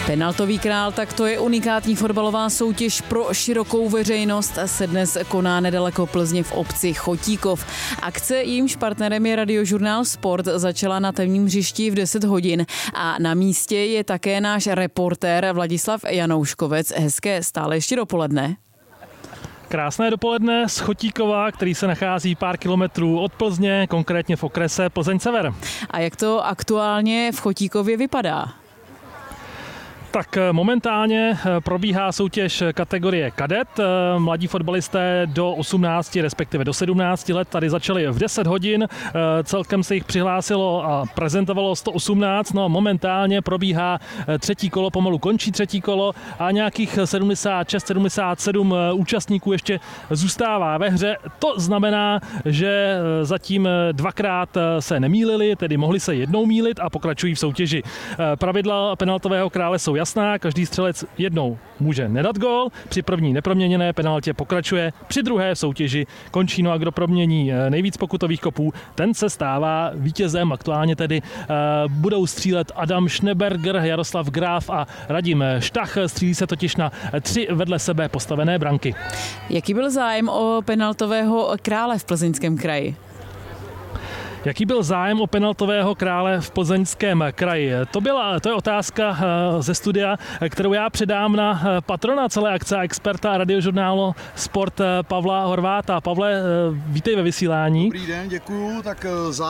Penaltový král, tak to je unikátní fotbalová soutěž pro širokou veřejnost, se dnes koná nedaleko Plzně v obci Chotíkov. Akce, jejímž partnerem je Radiožurnál Sport, začala na tamním hřišti v 10 hodin a na místě je také náš reportér Vladislav Janouškovec. Hezké stále ještě dopoledne. Krásné dopoledne z Chotíkova, který se nachází pár kilometrů od Plzně, konkrétně v okrese Plzeň-Sever. A jak to aktuálně v Chotíkově vypadá? Tak momentálně probíhá soutěž kategorie kadet. Mladí fotbalisté do 18, respektive do 17 let tady začali v 10 hodin. Celkem se jich přihlásilo a prezentovalo 118. No momentálně probíhá třetí kolo, pomalu končí třetí kolo a nějakých 76-77 účastníků ještě zůstává ve hře. To znamená, že zatím dvakrát se nemýlili, tedy mohli se jednou mýlit a pokračují v soutěži. Pravidla penaltového krále jsou jasná, každý střelec jednou může nedat gól, při první neproměněné penaltě pokračuje, při druhé v soutěži končí. No a kdo promění nejvíc pokutových kopů, ten se stává vítězem. Aktuálně tedy budou střílet Adam Schneberger, Jaroslav Graf a Radim Štach. Střílí se totiž na 3 vedle sebe postavené branky. Jaký byl zájem o penaltového krále v Plzeňském kraji? Jaký byl zájem o penaltového krále v Plzeňském kraji? To je otázka ze studia, kterou já předám na patrona celé akce a experta Radiožurnálu Sport Pavla Horváta. Pavle, vítej ve vysílání. Dobrý den, děkuju. Tak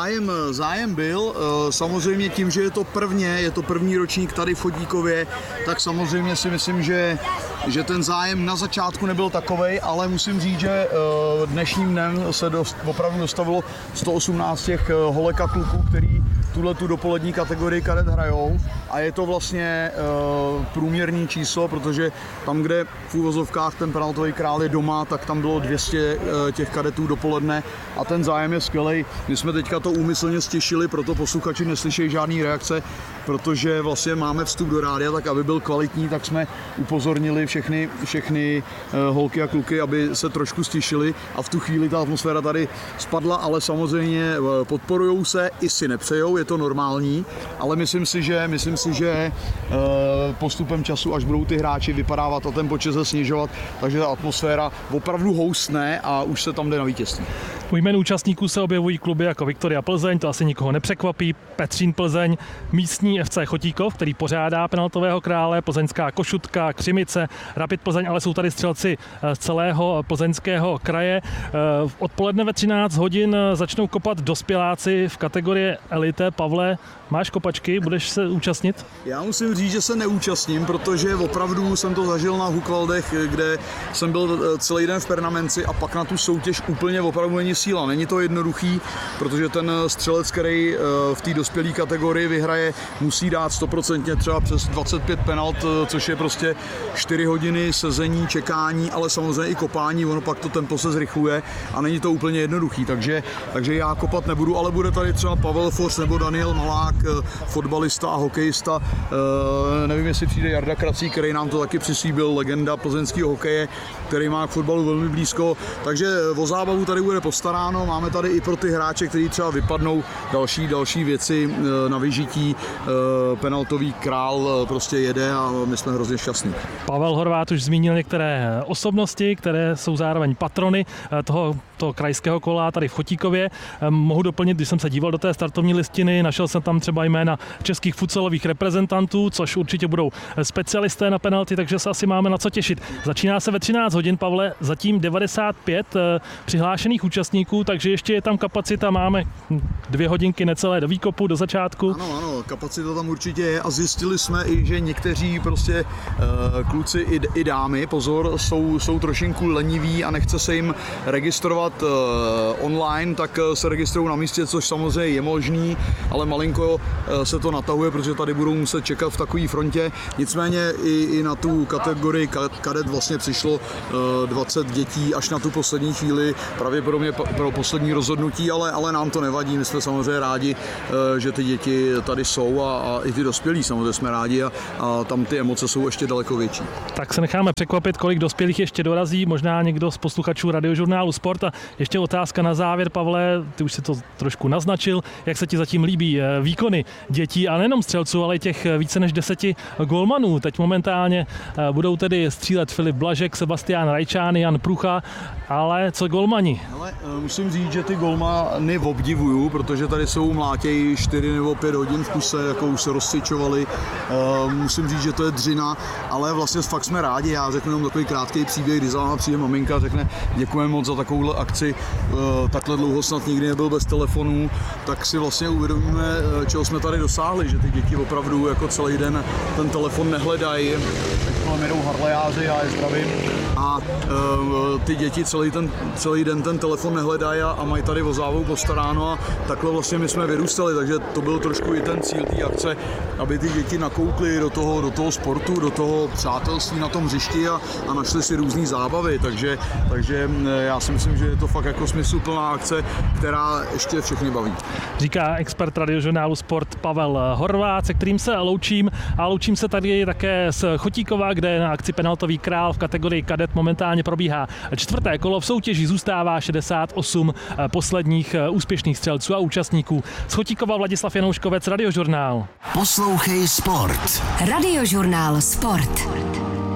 zájem byl. Samozřejmě tím, že je to první ročník tady v Chotíkově, tak samozřejmě si myslím, že ten zájem na začátku nebyl takovej, ale musím říct, že dnešním dnem se opravdu dostavilo 118 těch holek a kluků, který tu dopolední kategorii kadet hrajou, a je to vlastně průměrný číslo, protože tam, kde v úvozovkách ten penaltový král je doma, tak tam bylo 200 těch kadetů dopoledne a ten zájem je skvělej. My jsme teďka to úmyslně stěšili, proto posluchači neslyšejí žádný reakce, protože vlastně máme vstup do rádia, tak aby byl kvalitní, tak jsme upozornili všechny holky a kluky, aby se trošku stěšili, a v tu chvíli ta atmosféra tady spadla, ale samozřejmě podporujou se, i si nepřejou, je to normální, ale myslím si, že postupem času, až budou ty hráči vypadávat a ten počet se snižovat, takže ta atmosféra opravdu houstne a už se tam jde na vítězství. U jmen účastníků se objevují kluby jako Viktoria Plzeň, to asi nikoho nepřekvapí, Petřín Plzeň, místní FC Chotíkov, který pořádá penaltového krále, plzeňská Košutka, Křimice, Rapid Plzeň, ale jsou tady střelci z celého Plzeňského kraje. Odpoledne ve 13 hodin začnou kopat dospěláci v kategorii elite. Pavle, máš kopačky, budeš se účastnit? Já musím říct, že se neúčastním, protože opravdu jsem to zažil na Hukvaldech, kde jsem byl celý den v Pernamenci, a pak na tu soutěž úplně opravdu není síla. Není to jednoduchý, protože ten střelec, který v té dospělé kategorii vyhraje, musí dát 100% třeba přes 25 penalt, což je prostě 4 hodiny sezení, čekání, ale samozřejmě i kopání, ono pak to tempo se zrychluje a není to úplně jednoduchý, takže já kopat nebudu, ale bude tady třeba Pavel Foř nebo Daniel Malák, fotbalista a hokejista. Nevím, jestli přijde Jarda Krací, který nám to taky přislíbil, legenda plzeňského hokeje, který má k fotbalu velmi blízko, takže o zábavu tady bude postaráno. Máme tady i pro ty hráče, kteří třeba vypadnou, další věci na vyžití. Penaltový král prostě jede a my jsme hrozně šťastní. Pavel Horvát už zmínil některé osobnosti, které jsou zároveň patrony toho krajského kola tady v Chotíkově. Mohu doplnit, když jsem se díval do té startovní listiny, našel jsem tam třeba jména českých futsalových reprezentantů, což určitě budou specialisté na penalty, takže se asi máme na co těšit. Začíná se ve 13 hodin, Pavle, zatím 95 přihlášených účastníků, takže ještě je tam kapacita, máme 2 hodinky necelé do výkopu, do začátku. Ano, kapacita tam určitě je a zjistili jsme i, že někteří prostě kluci i dámy, pozor, jsou trošinku leniví a nechce se jim registrovat online, tak se registrují na místě, což samozřejmě je možný, ale malinko se to natahuje, protože tady budou muset čekat v takové frontě. Nicméně i na tu kategorii kadet vlastně přišlo 20 dětí až na tu poslední chvíli, pravděpodobně pro poslední rozhodnutí, ale nám to nevadí, my jsme samozřejmě rádi, že ty děti tady jsou a i ty dospělí samozřejmě jsme rádi a tam ty emoce jsou ještě daleko větší. Tak se necháme překvapit, kolik dospělých ještě dorazí, možná někdo z posluchačů Radiožurnálu Sport, a Ještě otázka na závěr, Pavle, ty už si to trošku naznačil, jak se ti zatím líbí výkony dětí a nejenom střelců, ale i těch více než 10 golmanů. Teď momentálně budou tedy střílet Filip Blažek, Sebastián Rajčány, Jan Prucha, ale co golmani? Ale musím říct, že ty golmany obdivuju, protože tady jsou mlátějí 4 nebo 5 hodin v kuse, jako už se rozcvičovali. Musím říct, že to je dřina, ale vlastně fakt jsme rádi. Já řeknu jenom takový krátký příběh, kdy za náma přijde maminka a řekne děkujeme moc za takovouhle akci, takhle dlouho snad nikdy nebyl bez telefonů, tak si vlastně uvědomíme, čeho jsme tady dosáhli, že ty děti opravdu jako celý den ten telefon nehledají. Teď kolem jedou harlejáři, já je zdravím. A ty děti celý den ten telefon nehledají a mají tady o zábavu postaráno a takhle vlastně my jsme vyrůstali, takže to byl trošku i ten cíl té akce, aby ty děti nakoukly do toho sportu, do toho přátelství na tom hřišti a našli si různý zábavy, takže já si myslím, že je to fakt jako smysluplná akce, která ještě všechny baví. Říká expert Radiožurnálu Sport Pavel Horváth, se kterým se loučím a loučím se tady také z Chotíkova, kde na akci Penaltový král v kategorii kadet momentálně probíhá 4. kolo. V soutěži zůstává 68 posledních úspěšných střelců a účastníků. Z Chotíkova Vladislav Janouškovec, Radiožurnál. Poslouchej Sport. Radiožurnál Sport.